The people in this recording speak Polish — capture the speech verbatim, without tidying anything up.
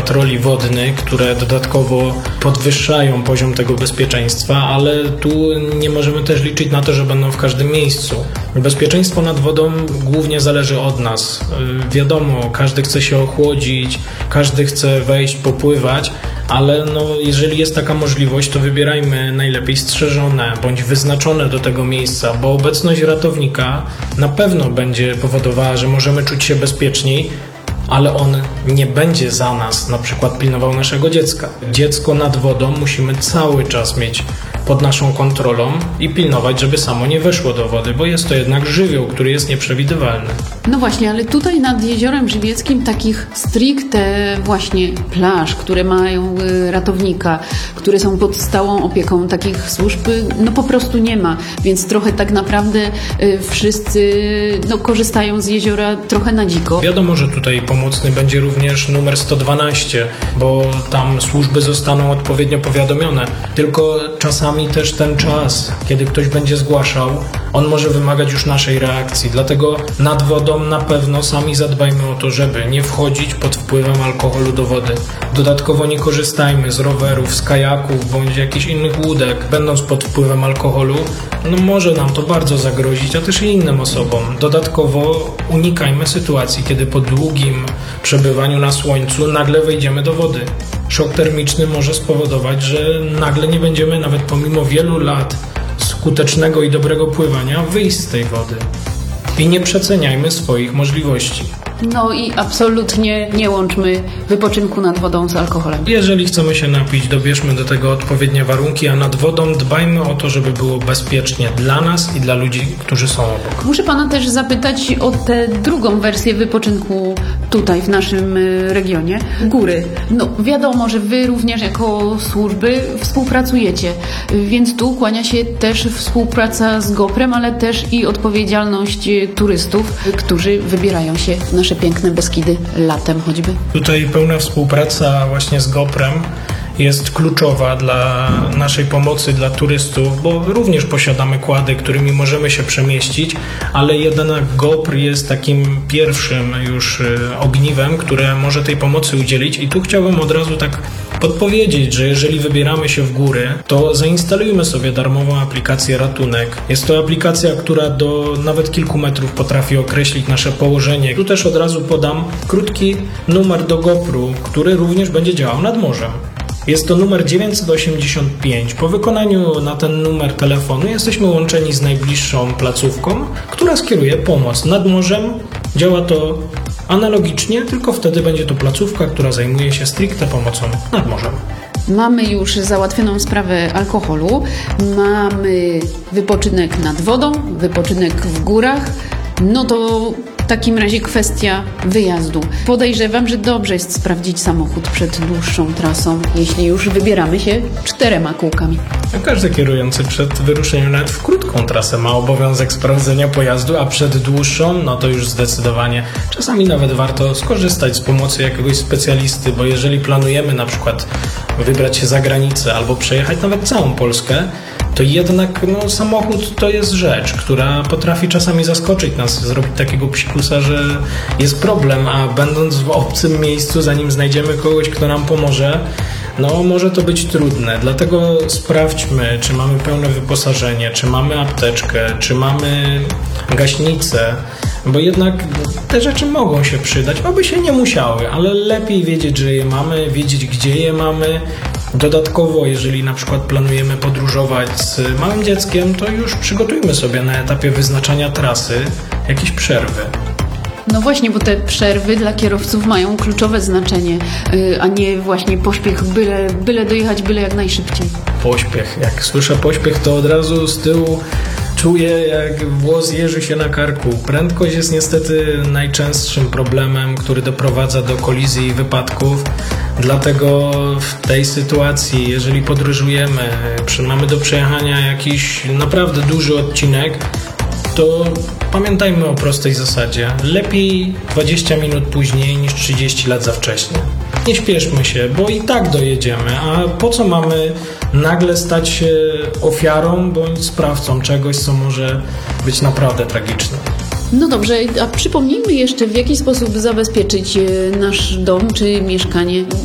patroli wodnych, które dodatkowo podwyższają poziom tego bezpieczeństwa, ale tu nie możemy też liczyć na to, że będą w każdym miejscu. Bezpieczeństwo nad wodą głównie zależy od nas. Wiadomo, każdy chce się ochłodzić, każdy chce wejść, popływać, ale no, jeżeli jest taka możliwość, to wybierajmy najlepiej strzeżone bądź wyznaczone do tego miejsca, bo obecność ratownika na pewno będzie powodowała, że możemy czuć się bezpieczniej, ale on nie będzie za nas na przykład pilnował naszego dziecka. Dziecko nad wodą musimy cały czas mieć pod naszą kontrolą i pilnować, żeby samo nie weszło do wody, bo jest to jednak żywioł, który jest nieprzewidywalny. No właśnie, ale tutaj nad Jeziorem Żywieckim takich stricte właśnie plaż, które mają ratownika, które są pod stałą opieką takich służb, no po prostu nie ma, więc trochę tak naprawdę wszyscy no, korzystają z jeziora trochę na dziko. Wiadomo, że tutaj pomocny będzie również numer sto dwanaście, bo tam służby zostaną odpowiednio powiadomione, tylko czasami też ten czas, kiedy ktoś będzie zgłaszał, on może wymagać już naszej reakcji, dlatego nad wodą na pewno sami zadbajmy o to, żeby nie wchodzić pod wpływem alkoholu do wody. Dodatkowo nie korzystajmy z rowerów, z kajaków bądź jakichś innych łódek, będąc pod wpływem alkoholu, no może nam to bardzo zagrozić, a też i innym osobom. Dodatkowo unikajmy sytuacji, kiedy po długim przebywaniu na słońcu nagle wejdziemy do wody. Szok termiczny może spowodować, że nagle nie będziemy nawet pomimo wielu lat skutecznego i dobrego pływania wyjść z tej wody. I nie przeceniajmy swoich możliwości. No i absolutnie nie łączmy wypoczynku nad wodą z alkoholem. Jeżeli chcemy się napić, dobierzmy do tego odpowiednie warunki, a nad wodą dbajmy o to, żeby było bezpiecznie dla nas i dla ludzi, którzy są obok. Muszę pana też zapytać o tę drugą wersję wypoczynku tutaj w naszym regionie. Góry. No wiadomo, że wy również jako służby współpracujecie, więc tu kłania się też współpraca z GoPrem, ale też i odpowiedzialność turystów, którzy wybierają się w nasze piękne Beskidy latem choćby. Tutaj pełna współpraca właśnie z GoPrem jest kluczowa dla naszej pomocy dla turystów, bo również posiadamy kłady, którymi możemy się przemieścić, ale jednak GoPr jest takim pierwszym już ogniwem, które może tej pomocy udzielić i tu chciałbym od razu tak podpowiedzieć, że jeżeli wybieramy się w góry, to zainstalujmy sobie darmową aplikację Ratunek. Jest to aplikacja, która do nawet kilku metrów potrafi określić nasze położenie. Tu też od razu podam krótki numer do GoPru, który również będzie działał nad morzem. Jest to numer dziewięćset osiemdziesiąt pięć. Po wykonaniu na ten numer telefonu jesteśmy łączeni z najbliższą placówką, która skieruje pomoc nad morzem. Działa to analogicznie, tylko wtedy będzie to placówka, która zajmuje się stricte pomocą nad morzem. Mamy już załatwioną sprawę alkoholu, mamy wypoczynek nad wodą, wypoczynek w górach, no to w takim razie kwestia wyjazdu. Podejrzewam, że dobrze jest sprawdzić samochód przed dłuższą trasą, jeśli już wybieramy się czterema kółkami. Każdy kierujący przed wyruszeniem nawet w krótką trasę ma obowiązek sprawdzenia pojazdu, a przed dłuższą, no to już zdecydowanie czasami nawet warto skorzystać z pomocy jakiegoś specjalisty, bo jeżeli planujemy na przykład wybrać się za granicę albo przejechać nawet całą Polskę, to jednak no, samochód to jest rzecz, która potrafi czasami zaskoczyć nas, zrobić takiego psikusa, że jest problem, a będąc w obcym miejscu, zanim znajdziemy kogoś, kto nam pomoże, no może to być trudne. Dlatego sprawdźmy, czy mamy pełne wyposażenie, czy mamy apteczkę, czy mamy gaśnicę, bo jednak te rzeczy mogą się przydać, oby się nie musiały, ale lepiej wiedzieć, że je mamy, wiedzieć, gdzie je mamy. Dodatkowo, jeżeli na przykład planujemy podróżować z małym dzieckiem, to już przygotujmy sobie na etapie wyznaczania trasy jakieś przerwy. No właśnie, bo te przerwy dla kierowców mają kluczowe znaczenie, a nie właśnie pośpiech, byle, byle dojechać, byle jak najszybciej. Pośpiech. Jak słyszę pośpiech, to od razu z tyłu czuję, jak włos jeży się na karku. Prędkość jest niestety najczęstszym problemem, który doprowadza do kolizji i wypadków. Dlatego w tej sytuacji, jeżeli podróżujemy, mamy do przejechania jakiś naprawdę duży odcinek, to pamiętajmy o prostej zasadzie. Lepiej dwadzieścia minut później niż trzydzieści lat za wcześnie. Nie śpieszmy się, bo i tak dojedziemy, a po co mamy nagle stać się ofiarą bądź sprawcą czegoś, co może być naprawdę tragiczne. No dobrze, a przypomnijmy jeszcze, w jaki sposób zabezpieczyć nasz dom czy mieszkanie